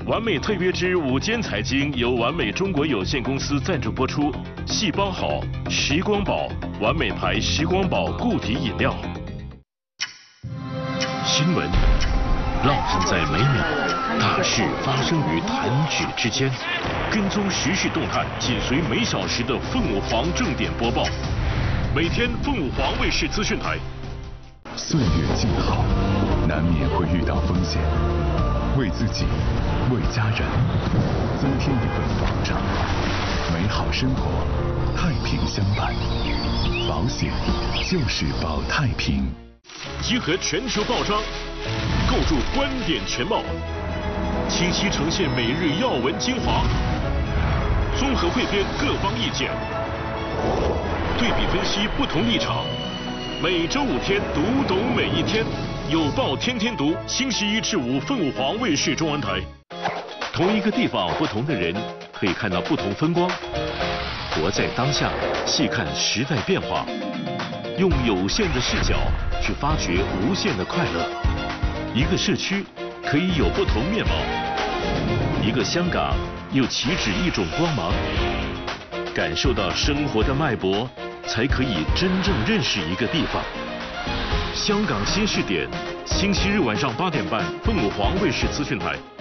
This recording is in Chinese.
完美特约之午间财经由完美中国有限公司赞助播出，细胞好，时光宝，完美牌时光宝固体饮料。新闻浪漫在每秒，大事发生于弹指之间。跟踪时事动态，紧随每小时的凤舞凰正点播报。每天凤舞凰卫视资讯台。 岁月静好，难免会遇到风险。为自己，为家人，增添一份保障，美好生活，太平相伴。保险就是保太平。 集合全球报章，构筑观点全貌，清晰呈现每日要闻精华，综合汇编各方意见，对比分析不同立场。每周5天，读懂每一天。有报天天读，星期1至5，凤舞凰卫视中文台。同一个地方，不同的人，可以看到不同风光。活在当下，细看时代变化，用有限的视角去发掘无限的快乐。一个社区可以有不同面貌，一个香港又岂止一种光芒。感受到生活的脉搏，才可以真正认识一个地方。香港新视点，星期日晚上8点半，凤舞凰卫视资讯台。